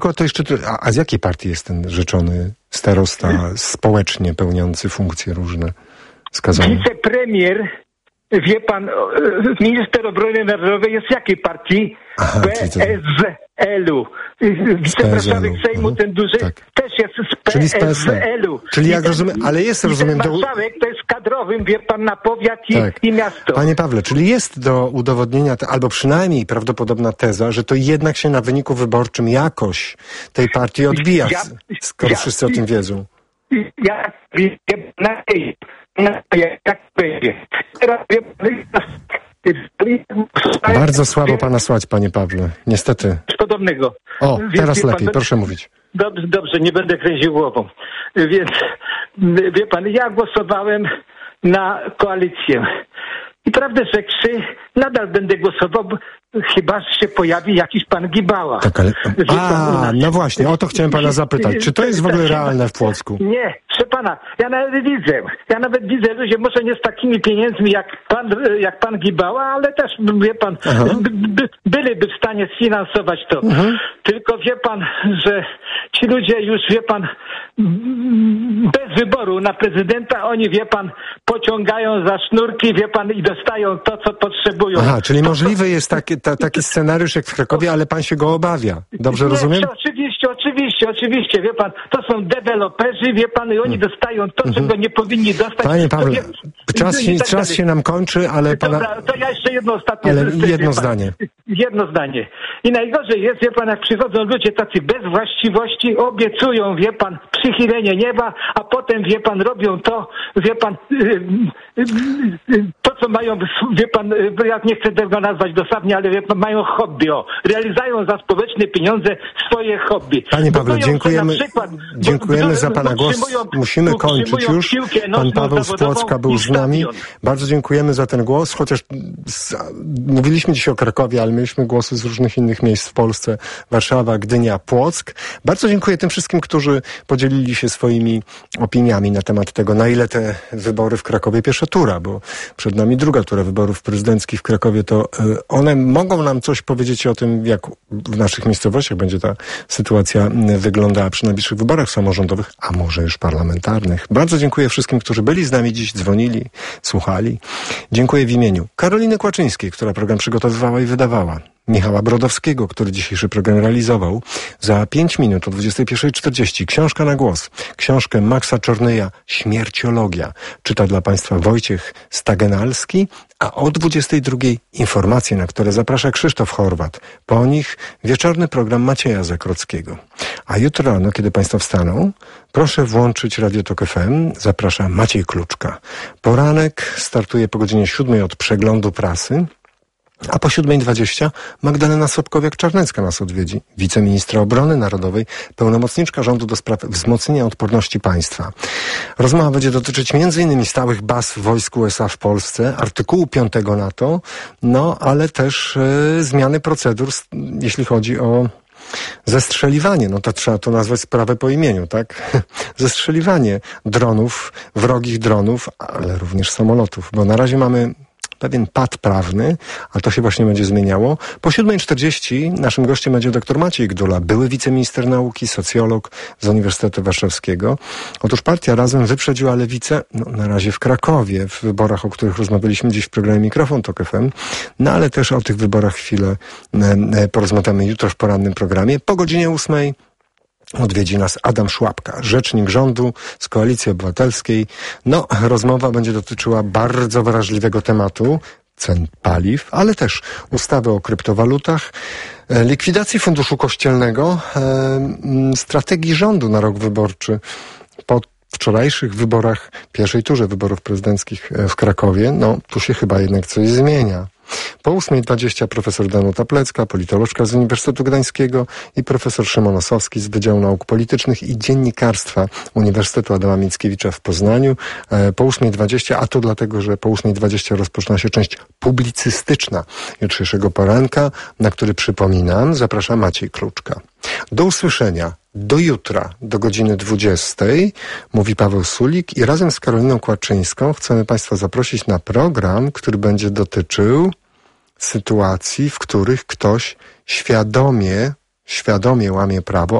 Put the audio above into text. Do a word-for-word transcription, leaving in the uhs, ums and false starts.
To jeszcze, a, a z jakiej partii jest ten rzeczony starosta społecznie pełniący funkcje różne skazany? Wicepremier, wie pan, minister obrony narodowej jest z jakiej partii? Aha, P S L-u. Wicemarszałek Sejmu, mhm. ten duży, tak. też jest z P S L-u. Czyli jak rozumiem, ale jest, rozumiem... Ten marszałek to jest kadrowym, wie pan, na powiat i, tak. i miasto. Panie Pawle, czyli jest do udowodnienia, albo przynajmniej prawdopodobna teza, że to jednak się na wyniku wyborczym jakoś tej partii odbija, ja, skoro ja, wszyscy o tym wiedzą. Ja wiem, na jak będzie. Bardzo słabo pana słychać, panie Pawle. Niestety. Podobnego. O, teraz Więc, lepiej, pan, proszę mówić. Dobrze, dobrze, nie będę kręcił głową. Więc, wie pan, ja głosowałem na koalicję. I prawdę rzekłszy, nadal będę głosował, chyba że się pojawi jakiś pan Gibała. Tak, ale... A, no właśnie, o to chciałem pana zapytać. Czy to jest w ogóle realne w Płocku? Nie, proszę pana, ja nawet widzę. Ja nawet widzę ludzie, może nie z takimi pieniędzmi jak pan, jak pan Gibała, ale też, wie pan, by, byliby w stanie sfinansować to. Mhm. Tylko wie pan, że ci ludzie już, wie pan, bez wyboru na prezydenta, oni, wie pan, pociągają za sznurki, wie pan, i dostają to, co potrzebują. Aha, czyli możliwy jest taki, ta, taki scenariusz jak w Krakowie, ale pan się go obawia. Dobrze nie, rozumiem? Oczywiście, oczywiście, oczywiście, wie pan, to są deweloperzy, wie pan, i oni hmm. dostają to, czego hmm. nie powinni dostać. Panie Pawle, wie, czas, się, tak czas się nam kończy, ale pana... Dobra, to ja jeszcze jedno ostatnie... Ale z, jedno pan, zdanie. Jedno zdanie. I najgorzej jest, wie pan, jak przychodzą ludzie tacy bez właściwości, obiecują, wie pan, przychylenie nieba, a potem, wie pan, robią to, wie pan, yy, yy, yy, to, co mają, wie pan, yy, ja nie chcę tego nazwać dosadnie, ale wie pan, mają hobby, o, realizują za społeczne pieniądze swoje hobby. Panie Pawle, dziękujemy, przykład, dziękujemy bo, za pana głos. Musimy kończyć już. Pan Paweł z Płocka był z nami. Bardzo dziękujemy za ten głos, chociaż z, mówiliśmy dzisiaj o Krakowie, ale mieliśmy głosy z różnych innych miejsc w Polsce. Warszawa, Gdynia, Płock. Bardzo dziękuję tym wszystkim, którzy podzielili się swoimi opiniami na temat tego, na ile te wybory w Krakowie, pierwsza tura, bo przed nami druga tura wyborów prezydenckich w Krakowie, to one mogą nam coś powiedzieć o tym, jak w naszych miejscowościach będzie ta sytuacja wyglądała przy najbliższych wyborach samorządowych, a może już parlamentarnych. Bardzo dziękuję wszystkim, którzy byli z nami dziś, dzwonili, słuchali. Dziękuję w imieniu Karoliny Kłaczyńskiej, która program przygotowywała i wydawała. Michała Brodowskiego, który dzisiejszy program realizował. Za pięć minut o dwudziestej pierwszej czterdzieści książka na głos. Książkę Maxa Czornyja Śmierciologia czyta dla Państwa Wojciech Stagenalski, a o dwudziestej drugiej informacje, na które zaprasza Krzysztof Horwat. Po nich wieczorny program Macieja Zakrockiego. A jutro rano, kiedy Państwo wstaną, proszę włączyć Radio Tok F M. Zaprasza Maciej Kluczka. Poranek startuje po godzinie siódmej od przeglądu prasy. A po siódmej dwadzieścia Magdalena Sobkowiak-Czarnecka nas odwiedzi, wiceministra obrony narodowej, pełnomocniczka rządu do spraw wzmocnienia odporności państwa. Rozmowa będzie dotyczyć między innymi stałych baz wojsk U S A w Polsce, artykułu piątego NATO, no ale też e, zmiany procedur, jeśli chodzi o zestrzeliwanie, no to trzeba to nazwać sprawę po imieniu, tak? Zestrzeliwanie dronów, wrogich dronów, ale również samolotów, bo na razie mamy pewien pad prawny, a to się właśnie będzie zmieniało. Po siódmej czterdzieści naszym gościem będzie dr Maciej Gdula, były wiceminister nauki, socjolog z Uniwersytetu Warszawskiego. Otóż partia Razem wyprzedziła Lewicę, no, na razie w Krakowie, w wyborach, o których rozmawialiśmy dziś w programie Mikrofon Tok F M, no ale też o tych wyborach chwilę e, porozmawiamy jutro w porannym programie. Po godzinie ósmej odwiedzi nas Adam Szłapka, rzecznik rządu z Koalicji Obywatelskiej. No, rozmowa będzie dotyczyła bardzo wrażliwego tematu, cen paliw, ale też ustawy o kryptowalutach, likwidacji Funduszu Kościelnego, strategii rządu na rok wyborczy po wczorajszych wyborach, pierwszej turze wyborów prezydenckich w Krakowie. No, tu się chyba jednak coś zmienia. Po ósmej dwadzieścia profesor Danuta Plecka, politolożka z Uniwersytetu Gdańskiego i profesor Szymon Osowski z Wydziału Nauk Politycznych i Dziennikarstwa Uniwersytetu Adama Mickiewicza w Poznaniu. Po ósmej dwadzieścia, a to dlatego, że po ósmej dwadzieścia rozpoczyna się część publicystyczna jutrzejszego poranka, na który, przypominam, zaprasza Maciej Kluczka. Do usłyszenia. Do jutra, do godziny dwudziestej, mówi Paweł Sulik i razem z Karoliną Kłaczyńską chcemy Państwa zaprosić na program, który będzie dotyczył sytuacji, w których ktoś świadomie, świadomie łamie prawo,